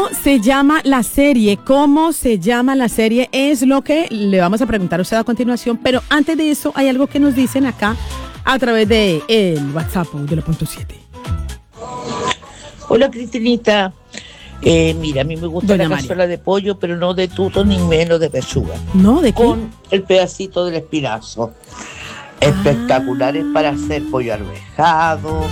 ¿Cómo se llama la serie? ¿Cómo se llama la serie? Es lo que le vamos a preguntar a usted a continuación. Pero antes de eso, hay algo que nos dicen acá a través de el WhatsApp de la punto 7. Hola, Cristinita. Mira, a mí me gusta Doña la cazuela de pollo, pero no de tuto ni menos de pechuga. ¿No? ¿De qué? Con el pedacito del espinazo. Espectaculares para hacer pollo arvejado,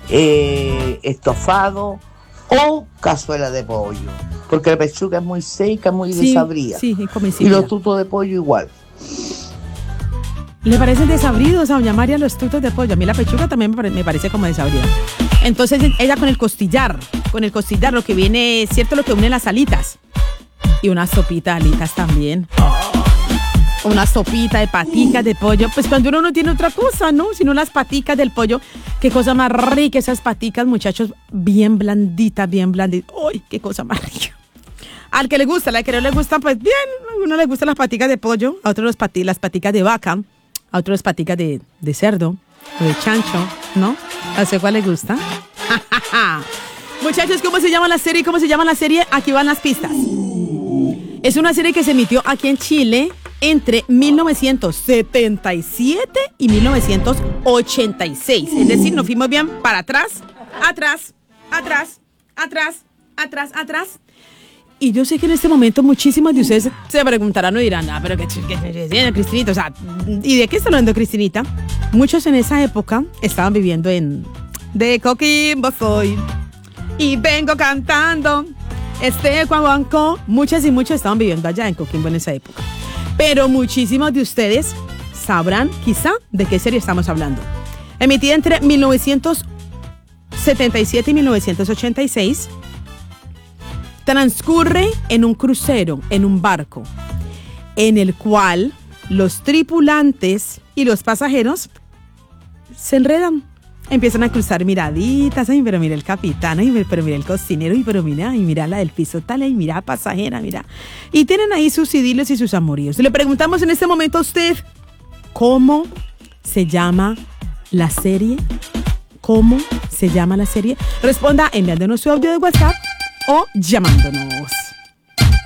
estofado o cazuela de pollo. Porque la pechuga es muy seca, muy desabrida. Sí, y los tutos de pollo igual. ¿Le parecen desabridos a doña María los tutos de pollo? A mí la pechuga también me parece como desabrida. Entonces ella con el costillar, lo que viene, ¿cierto? Lo que une las alitas. Y una sopita de alitas también. Una sopita de paticas de pollo. Pues cuando uno no tiene otra cosa, ¿no? Sino las paticas del pollo. Qué cosa más rica esas paticas, muchachos. Bien blanditas, bien blanditas. ¡Uy, qué cosa más rica! Al que le gusta, al que no le gusta, pues bien. A uno le gustan las paticas de pollo, a otro las paticas de vaca, a otro las paticas de cerdo o de chancho, ¿no? ¿A usted cuál le gusta? Muchachos, ¿cómo se llama la serie? Aquí van las pistas. Es una serie que se emitió aquí en Chile entre 1977 y 1986. Es decir, nos fuimos bien para atrás. Y yo sé que en este momento muchísimos de ustedes se preguntarán o dirán, pero qué Cristinita, o sea, ¿y de qué está hablando Cristinita? Muchos en esa época estaban viviendo de Coquimbo soy y vengo cantando Cuaguancó. Muchas y muchos estaban viviendo allá en Coquimbo en esa época. Pero muchísimos de ustedes sabrán quizá de qué serie estamos hablando. Emitida entre 1977 y 1986, transcurre en un crucero, en un barco, en el cual los tripulantes y los pasajeros se enredan. Empiezan a cruzar miraditas, ay, pero mira el capitán, ay, pero mira el cocinero, ay, pero mira, ay, mira la del piso tal, ay, mira pasajera, mira. Y tienen ahí sus idilios y sus amoríos. Le preguntamos en este momento a usted, ¿cómo se llama la serie? ¿Cómo se llama la serie? Responda enviándonos su audio de WhatsApp o llamándonos.